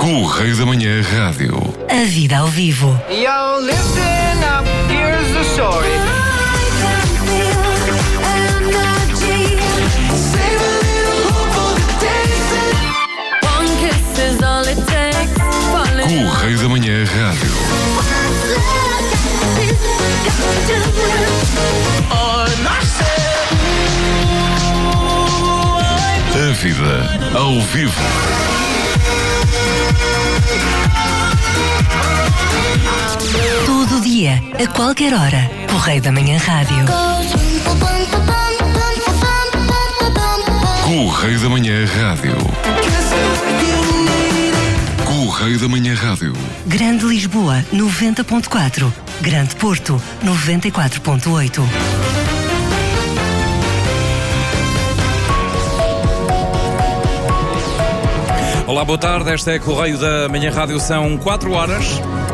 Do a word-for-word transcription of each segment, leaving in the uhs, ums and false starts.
Correio da Manhã Rádio. A vida ao vivo. Yo, listen up, here's the story. Correio da Manhã Rádio. A vida ao vivo. Todo dia, a qualquer hora. Correio da Manhã Rádio. Correio da Manhã Rádio. Correio da Manhã Rádio. Grande Lisboa, noventa ponto quatro. Grande Porto, noventa e quatro ponto oito. Olá, boa tarde. Esta é Correio da Manhã Rádio. São quatro horas.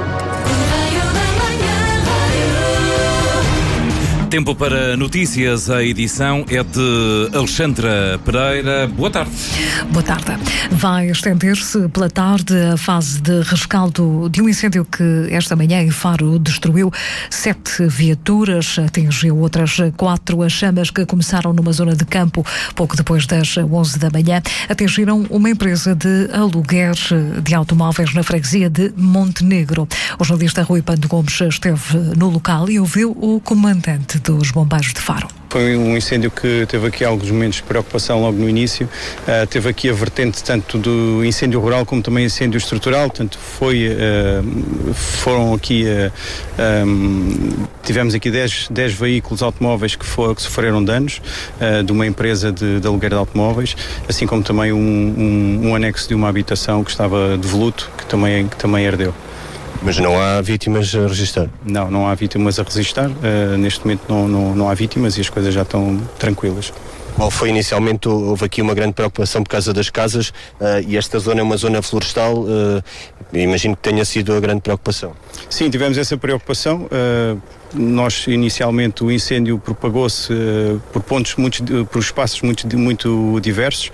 Tempo para notícias. A edição é de Alexandra Pereira. Boa tarde. Boa tarde. Vai estender-se pela tarde a fase de rescaldo de um incêndio que esta manhã em Faro destruiu sete viaturas, atingiu outras quatro. As chamas, que começaram numa zona de campo pouco depois das onze da manhã, atingiram uma empresa de aluguer de automóveis na freguesia de Montenegro. O jornalista Rui Pando Gomes esteve no local e ouviu o comandante dos bombeiros de Faro. Foi um incêndio que teve aqui alguns momentos de preocupação logo no início. Uh, teve aqui a vertente tanto do incêndio rural como também incêndio estrutural. Portanto, foi, uh, foram aqui, uh, um, tivemos aqui dez veículos automóveis que, for, que sofreram danos uh, de uma empresa de, de aluguer de automóveis, assim como também um, um, um anexo de uma habitação que estava de voluto, que também, que também ardeu. Mas não há vítimas a registrar? Não, não há vítimas a registrar. Uh, neste momento não, não, não há vítimas e as coisas já estão tranquilas. Qual foi inicialmente? Houve aqui uma grande preocupação por causa das casas uh, e esta zona é uma zona florestal. Uh, imagino que tenha sido a grande preocupação. Sim, tivemos essa preocupação. Uh, nós, inicialmente, o incêndio propagou-se uh, por pontos, muito, uh, por espaços muito, muito diversos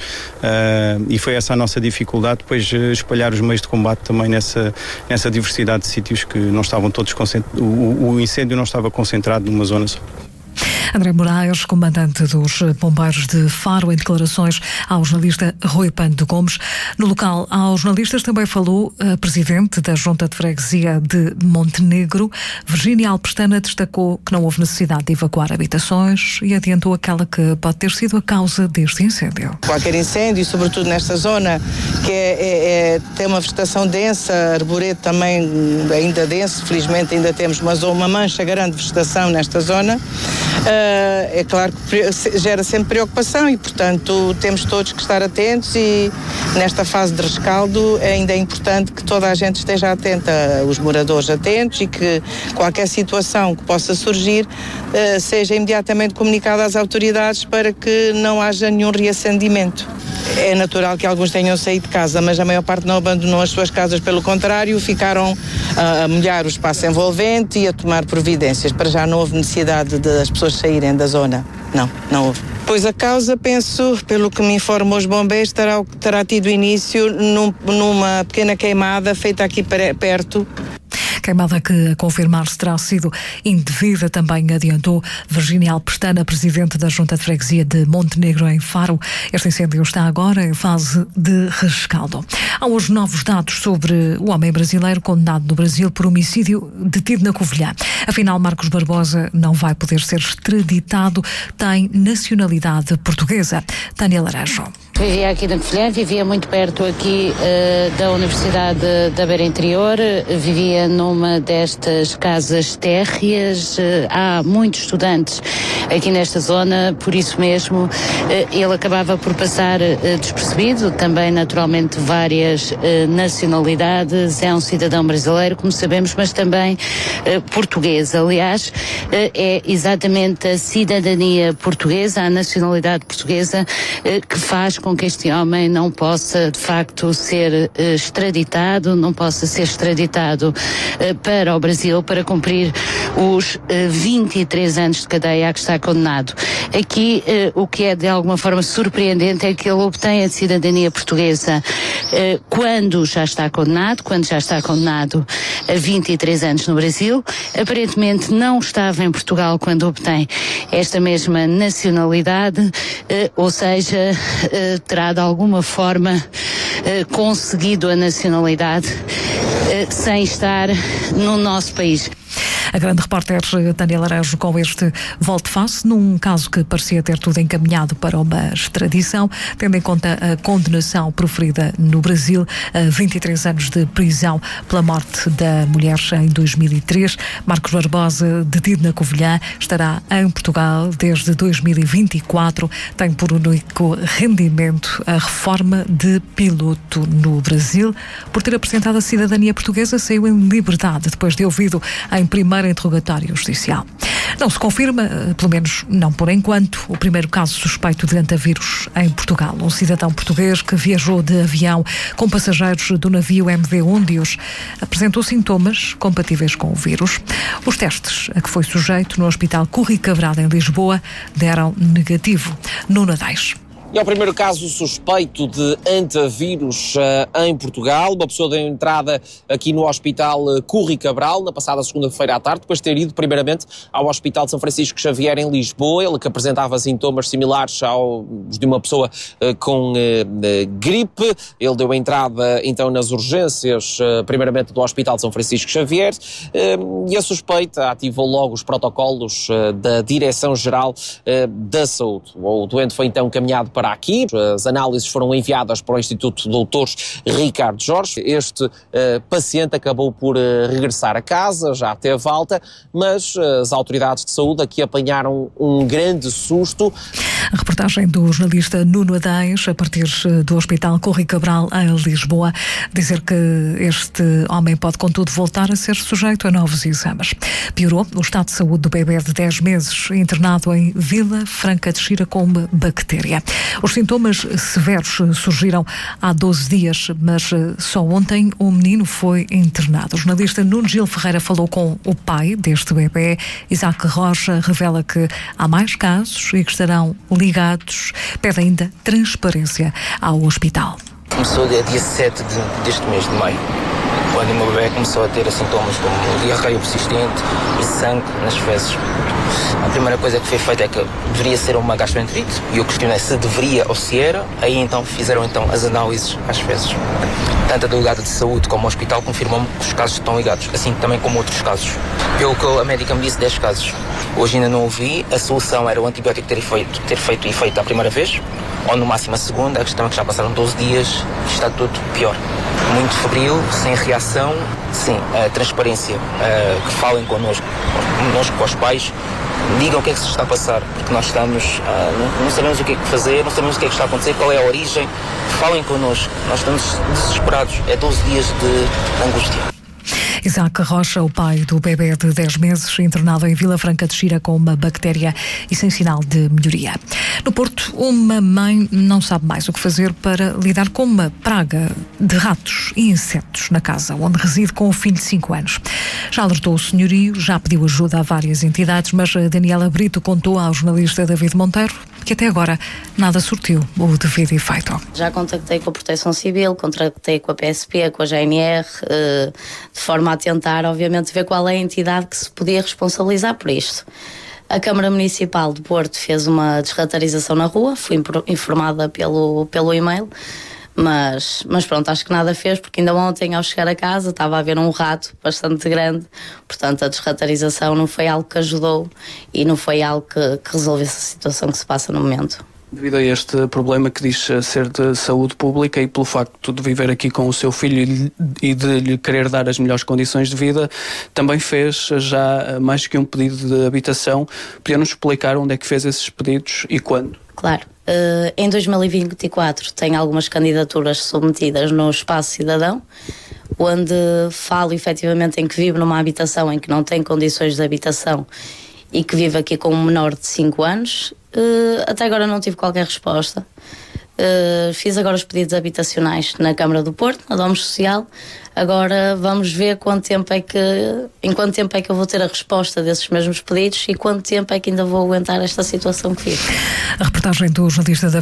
uh, e foi essa a nossa dificuldade, depois uh, espalhar os meios de combate também nessa, nessa diversidade de sítios que não estavam todos concentrados. O, o incêndio não estava concentrado numa zona só. André Moraes, comandante dos bombeiros de Faro, em declarações ao jornalista Rui Pando Gomes. No local, aos jornalistas também falou a presidente da Junta de Freguesia de Montenegro. Virgínia Alpestana destacou que não houve necessidade de evacuar habitações e adiantou aquela que pode ter sido a causa deste incêndio. Qualquer incêndio, sobretudo nesta zona, que é, é, é, tem uma vegetação densa, arboreto também ainda denso, felizmente ainda temos uma, uma mancha grande de vegetação nesta zona. Uh, é claro que gera sempre preocupação e, portanto, temos todos que estar atentos e nesta fase de rescaldo ainda é importante que toda a gente esteja atenta, os moradores atentos e que qualquer situação que possa surgir uh, seja imediatamente comunicada às autoridades para que não haja nenhum reacendimento. É natural que alguns tenham saído de casa, mas a maior parte não abandonou as suas casas, pelo contrário, ficaram a molhar o espaço envolvente e a tomar providências. Para já não houve necessidade de as pessoas saírem da zona. Não, não houve. Pois a causa, penso, pelo que me informou os bombeiros, terá, terá tido início num, numa pequena queimada feita aqui perto. Queimada que, a confirmar-se, terá sido indevida, também adiantou Virgínia Alpestana, presidente da Junta de Freguesia de Montenegro, em Faro. Este incêndio está agora em fase de rescaldo. Há hoje novos dados sobre o homem brasileiro condenado no Brasil por homicídio detido na Covilhã. Afinal, Marcos Barbosa não vai poder ser extraditado, tem nacionalidade portuguesa. Tânia Laranjo. Vivia aqui na Covilhã, vivia muito perto aqui uh, da Universidade da Beira Interior, vivia numa destas casas térreas, uh, há muitos estudantes aqui nesta zona, por isso mesmo uh, ele acabava por passar uh, despercebido, também naturalmente várias uh, nacionalidades, é um cidadão brasileiro, como sabemos, mas também uh, português. Aliás, uh, é exatamente a cidadania portuguesa, a nacionalidade portuguesa uh, que faz com que este homem não possa, de facto, ser uh, extraditado, não possa ser extraditado uh, para o Brasil para cumprir os uh, vinte e três anos de cadeia a que está condenado. Aqui, uh, o que é de alguma forma surpreendente é que ele obtém a cidadania portuguesa uh, quando já está condenado, quando já está condenado a vinte e três anos no Brasil. Aparentemente não estava em Portugal quando obtém esta mesma nacionalidade, uh, ou seja, uh, terá de alguma forma uh, conseguido a nacionalidade uh, sem estar no nosso país. A grande repórter Daniela Araújo com este volte-face, num caso que parecia ter tudo encaminhado para uma extradição, tendo em conta a condenação proferida no Brasil, a vinte e três anos de prisão pela morte da mulher em dois mil e três. Marcos Barbosa, detido na Covilhã, estará em Portugal desde dois mil e vinte e quatro. Tem por único rendimento a reforma de piloto no Brasil. Por ter apresentado a cidadania portuguesa, saiu em liberdade depois de ouvido em primeiro interrogatório judicial. Não se confirma, pelo menos não por enquanto, o primeiro caso suspeito de antavírus em Portugal. Um cidadão português que viajou de avião com passageiros do navio M V Ôndios apresentou sintomas compatíveis com o vírus. Os testes a que foi sujeito no Hospital Curri Cabral em Lisboa deram negativo. Nuno Adais. É o primeiro caso suspeito de antavírus uh, em Portugal. Uma pessoa deu entrada aqui no Hospital uh, Curri Cabral na passada segunda-feira à tarde, depois de ter ido primeiramente ao Hospital de São Francisco Xavier em Lisboa. Ele que apresentava sintomas similares aos de uma pessoa uh, com uh, uh, gripe. Ele deu entrada então nas urgências, uh, primeiramente do Hospital de São Francisco Xavier, uh, e a suspeita ativou logo os protocolos uh, da Direção-Geral uh, da Saúde. O doente foi então encaminhado para aqui. As análises foram enviadas para o Instituto Doutores Ricardo Jorge. Este uh, paciente acabou por uh, regressar a casa, já teve alta, mas uh, as autoridades de saúde aqui apanharam um grande susto. A reportagem do jornalista Nuno Adais, a partir do Hospital Curri Cabral em Lisboa, dizer que este homem pode, contudo, voltar a ser sujeito a novos exames. Piorou o estado de saúde do bebê de dez meses, internado em Vila Franca de Xira com uma bactéria. Os sintomas severos surgiram há doze dias, mas só ontem o menino foi internado. O jornalista Nuno Gil Ferreira falou com o pai deste bebê. Isaac Rocha revela que há mais casos e que estarão ligados. Pede ainda transparência ao hospital. Começou dia sete de, deste mês de maio, quando o meu bebê começou a ter sintomas como diarreia persistente e sangue nas fezes. A primeira coisa que foi feita é que deveria ser uma gastroenterite, e eu questionei se deveria ou se era. Aí então fizeram então as análises às fezes. Tanto a delegada de saúde como o hospital confirmou-me que os casos estão ligados, assim também como outros casos. Pelo que a médica me disse, dez casos. Hoje ainda não ouvi. A solução era o antibiótico ter feito, ter feito efeito à primeira vez, ou no máximo a segunda. A questão é que já passaram doze dias, está tudo pior. Muito febril, sem reação. Sim, a transparência, a, que falem connosco, connosco, com os pais, digam o que é que se está a passar, porque nós estamos, a, não, não sabemos o que é que fazer, não sabemos o que é que está a acontecer, qual é a origem. Falem connosco, nós estamos desesperados, é doze dias de angústia. Isaac Rocha, o pai do bebê de dez meses, internado em Vila Franca de Xira com uma bactéria e sem sinal de melhoria. No Porto, uma mãe não sabe mais o que fazer para lidar com uma praga de ratos e insetos na casa onde reside com o filho de cinco anos. Já alertou o senhorio, já pediu ajuda a várias entidades, mas a Daniela Brito contou ao jornalista David Monteiro que até agora nada surtiu o devido efeito. Já contactei com a Proteção Civil, contactei com a P S P, com a G N R, de forma a tentar, obviamente, ver qual é a entidade que se podia responsabilizar por isto. A Câmara Municipal de Porto fez uma desratarização na rua, fui informada pelo, pelo e-mail, mas, mas pronto, acho que nada fez, porque ainda ontem, ao chegar a casa, estava a haver um rato bastante grande, portanto a desratarização não foi algo que ajudou e não foi algo que, que resolvesse a situação que se passa no momento. Devido a este problema que diz ser de saúde pública e pelo facto de viver aqui com o seu filho e de lhe querer dar as melhores condições de vida, também fez já mais que um pedido de habitação. Podia-nos explicar onde é que fez esses pedidos e quando? Claro. Uh, em dois mil e vinte e quatro tem algumas candidaturas submetidas no Espaço Cidadão, onde falo efetivamente em que vive numa habitação em que não tem condições de habitação e que vive aqui com um menor de cinco anos. Uh, até agora não tive qualquer resposta. Uh, fiz agora os pedidos habitacionais na Câmara do Porto, na Domus Social. Agora vamos ver quanto tempo é que, em quanto tempo é que eu vou ter a resposta desses mesmos pedidos e quanto tempo é que ainda vou aguentar esta situação que fiz. A reportagem do jornalista da